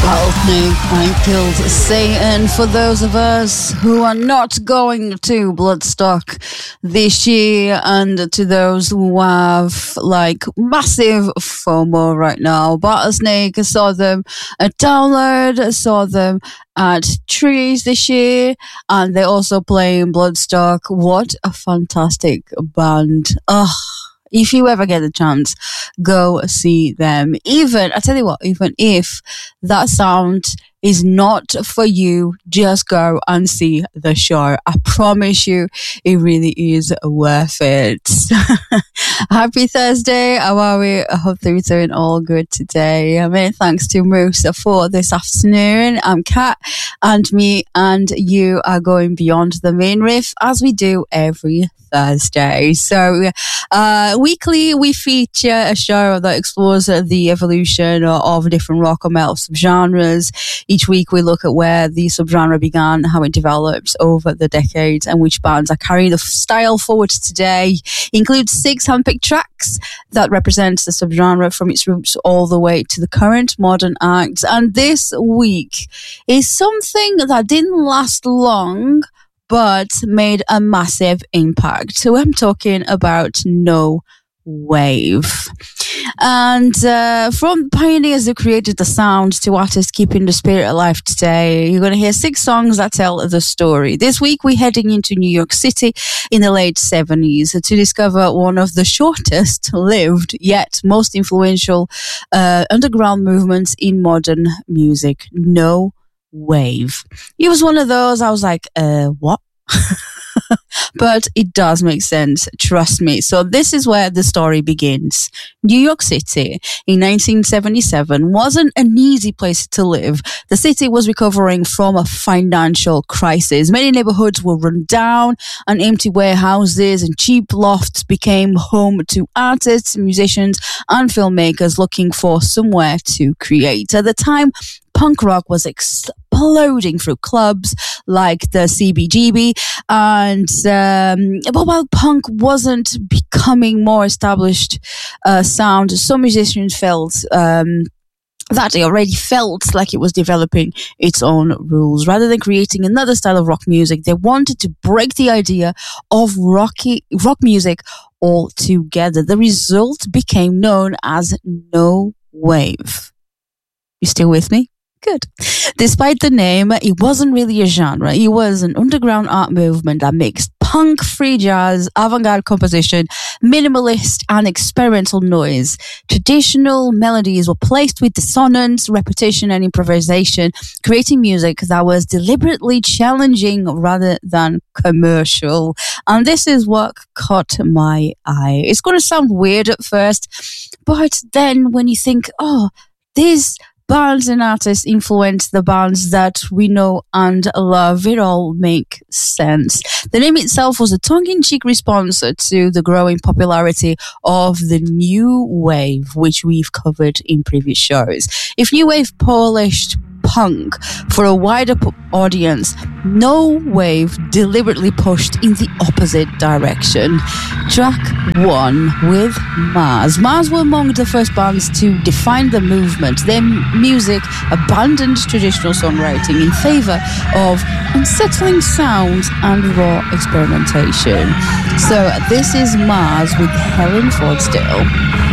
Rattlesnake, I killed Satan. For those of us who are not going to Bloodstock this year, and to those who have like massive FOMO right now, Rattlesnake, I saw them at Download, I saw them at Trees this year, and they're also playing Bloodstock. What a fantastic band. If you ever get a chance, go see them. Even, I tell you what, even if that sound is not for you, just go and see the show. I promise you, it really is worth it. Happy Thursday. How are we? I hope that you're doing all good today. Many thanks to Musa for this afternoon. I'm Kat, and me and you are going beyond the main riff as we do every Thursday. So weekly we feature a show that explores the evolution of different rock or metal subgenres. Each week we look at where the subgenre began, how it developed over the decades, and which bands are carrying the style forward today. Includes 6 handpicked tracks that represent the subgenre from its roots all the way to the current modern acts. And this week is something that didn't last long, but made a massive impact. So I'm talking about No Wave. And from pioneers who created the sound to artists keeping the spirit alive today, you're going to hear 6 songs that tell the story. This week we're heading into New York City in the late 70s to discover one of the shortest lived yet most influential underground movements in modern music, No Wave. It was one of those, I was like, what? But it does make sense, trust me. So this is where the story begins. New York City in 1977 wasn't an easy place to live. The city was recovering from a financial crisis. Many neighborhoods were run down, and empty warehouses and cheap lofts became home to artists, musicians, and filmmakers looking for somewhere to create. At the time, punk rock was exploding through clubs like the CBGB, and but while punk wasn't becoming more established sound, some musicians felt that they already felt like it was developing its own rules. Rather than creating another style of rock music, they wanted to break the idea of rock music altogether. The result became known as No Wave. You still with me? Good. Despite the name, it wasn't really a genre. It was an underground art movement that mixed punk, free jazz, avant-garde composition, minimalist and experimental noise. Traditional melodies were placed with dissonance, repetition and improvisation, creating music that was deliberately challenging rather than commercial. And this is what caught my eye. It's going to sound weird at first, but then when you think, these bands and artists influence the bands that we know and love, it all makes sense. The name itself was a tongue-in-cheek response to the growing popularity of the New Wave, which we've covered in previous shows. If New Wave polished punk for a wider audience, No Wave deliberately pushed in the opposite direction. Track 1 with Mars. Mars were among the first bands to define the movement. Their music abandoned traditional songwriting in favor of unsettling sounds and raw experimentation. So this is Mars with Helen Fordsdale.